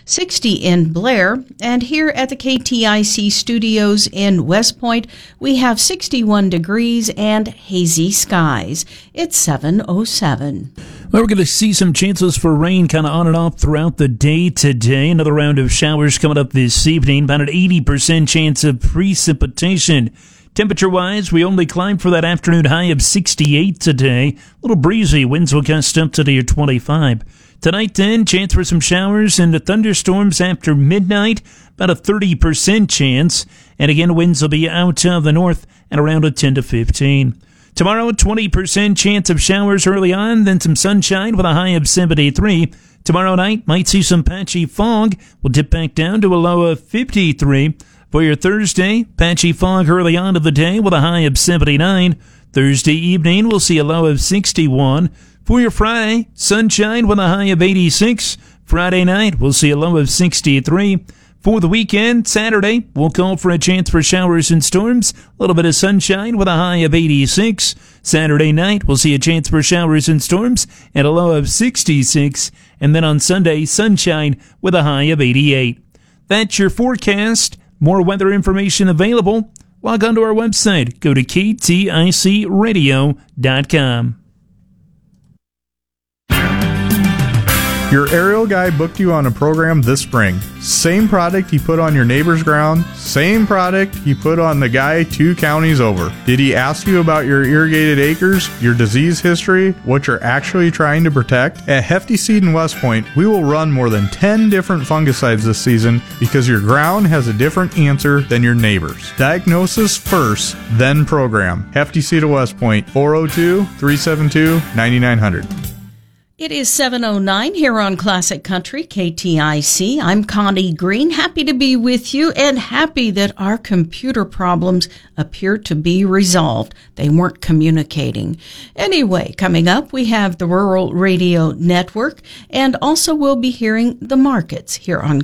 60 in Blair, and here at the KTIC studios in West Point, we have 61 degrees and hazy skies. It's 7:07. Well, we're going to see some chances for rain kind of on and off throughout the day today. Another round of showers coming up this evening. About an 80% chance of precipitation. Temperature-wise, we only climbed for that afternoon high of 68 today. A little breezy. Winds will gust up to near 25. Tonight, then, chance for some showers and thunderstorms after midnight. About a 30% chance. And again, winds will be out of the north at around a 10 to 15. Tomorrow, 20% chance of showers early on, then some sunshine with a high of 73. Tomorrow night, might see some patchy fog. We'll dip back down to a low of 53. For your Thursday, patchy fog early on of the day with a high of 79. Thursday evening, we'll see a low of 61. For your Friday, sunshine with a high of 86. Friday night, we'll see a low of 63. For the weekend, Saturday, we'll call for a chance for showers and storms. A little bit of sunshine with a high of 86. Saturday night, we'll see a chance for showers and storms and a low of 66. And then on Sunday, sunshine with a high of 88. That's your forecast. More weather information available. Log on to our website. Go to kticradio.com. Your aerial guy booked you on a program this spring. Same product he put on your neighbor's ground, same product he put on the guy 2 counties over. Did he ask you about your irrigated acres, your disease history, what you're actually trying to protect? At Hefty Seed in West Point, we will run more than 10 different fungicides this season because your ground has a different answer than your neighbor's. Diagnosis first, then program. Hefty Seed of West Point, 402-372-9900. It is 7:09 here on Classic Country, KTIC. I'm Connie Green, happy to be with you and happy that our computer problems appear to be resolved. They weren't communicating. Anyway, coming up, we have the Rural Radio Network, and also we'll be hearing the markets here on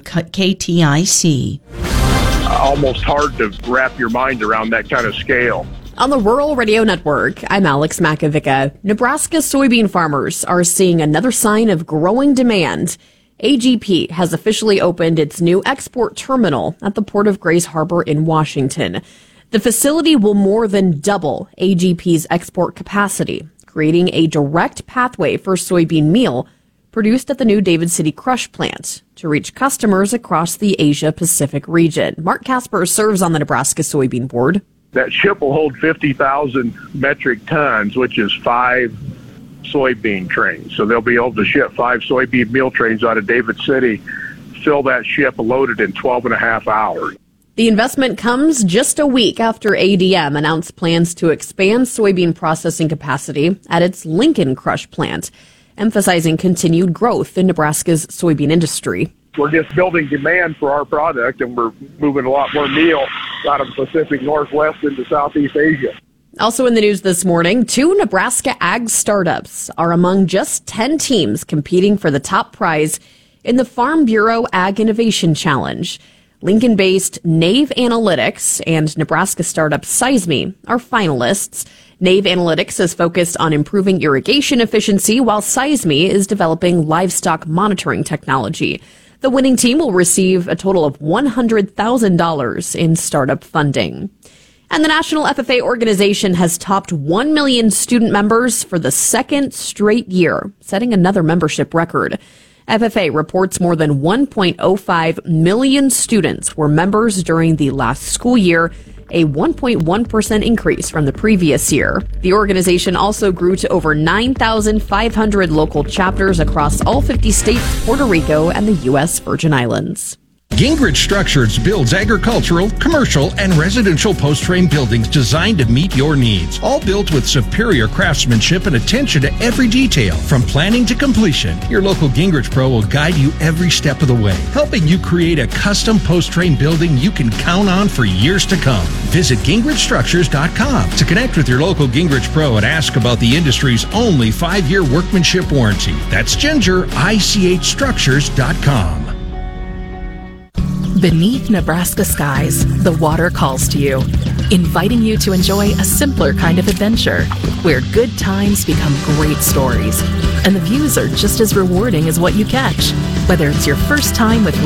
KTIC. Almost hard to wrap your mind around that kind of scale. On the Rural Radio Network, I'm Alex Makovica. Nebraska soybean farmers are seeing another sign of growing demand. AGP has officially opened its new export terminal at the Port of Grays Harbor in Washington. The facility will more than double AGP's export capacity, creating a direct pathway for soybean meal produced at the new David City Crush plant to reach customers across the Asia-Pacific region. Mark Casper serves on the Nebraska Soybean Board. That ship will hold 50,000 metric tons, which is 5 soybean trains. So they'll be able to ship 5 soybean meal trains out of David City, fill that ship loaded in 12 and a half hours. The investment comes just a week after ADM announced plans to expand soybean processing capacity at its Lincoln Crush plant, emphasizing continued growth in Nebraska's soybean industry. We're just building demand for our product, and we're moving a lot more meal out of the Pacific Northwest into Southeast Asia. Also in the news this morning, 2 Nebraska ag startups are among just 10 teams competing for the top prize in the Farm Bureau Ag Innovation Challenge. Lincoln-based Nave Analytics and Nebraska startup Seisme are finalists. Nave Analytics is focused on improving irrigation efficiency, while Seisme is developing livestock monitoring technology. The winning team will receive a total of $100,000 in startup funding. And the National FFA organization has topped 1 million student members for the second straight year, setting another membership record. FFA reports more than 1.05 million students were members during the last school year, a 1.1% increase from the previous year. The organization also grew to over 9,500 local chapters across all 50 states, Puerto Rico, and the U.S. Virgin Islands. Gingrich Structures builds agricultural, commercial, and residential post-frame buildings designed to meet your needs. All built with superior craftsmanship and attention to every detail. From planning to completion, your local Gingrich Pro will guide you every step of the way, helping you create a custom post-frame building you can count on for years to come. Visit GingrichStructures.com to connect with your local Gingrich Pro and ask about the industry's only 5-year workmanship warranty. That's GingerICHStructures.com. Beneath Nebraska skies, the water calls to you, inviting you to enjoy a simpler kind of adventure, where good times become great stories, and the views are just as rewarding as what you catch. Whether it's your first time with